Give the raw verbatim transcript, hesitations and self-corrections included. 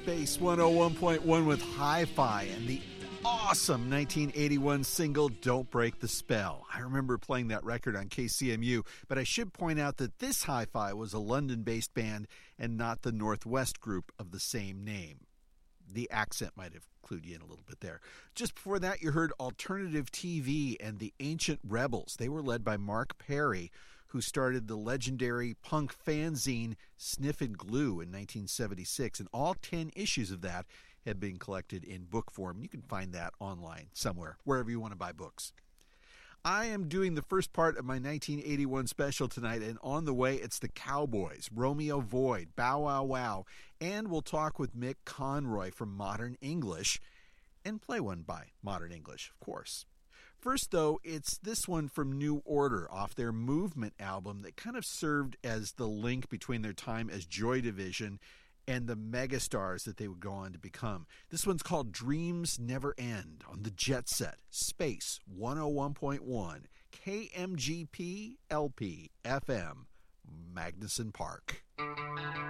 Space one oh one point one with Hi-Fi and the awesome nineteen eighty-one single Don't Break the Spell. I remember playing that record on K C M U, but I should point out that this Hi-Fi was a London-based band and not the Northwest group of the same name. The accent might have clued you in a little bit there. Just before that, you heard Alternative T V and the Ancient Rebels. They were led by Mark Perry, who started the legendary punk fanzine Sniff and Glue in nineteen seventy-six, and all ten issues of that have been collected in book form. You can find that online somewhere, wherever you want to buy books. I am doing the first part of my nineteen eighty-one special tonight, and on the way, it's the Cowboys, Romeo Void, Bow Wow Wow, and we'll talk with Mick Conroy from Modern English, and play one by Modern English, of course. First, though, it's this one from New Order off their Movement album that kind of served as the link between their time as Joy Division and the megastars that they would go on to become. This one's called Dreams Never End on the Jet Set, Space one oh one point one, K M G P L P F M, Magnuson Park.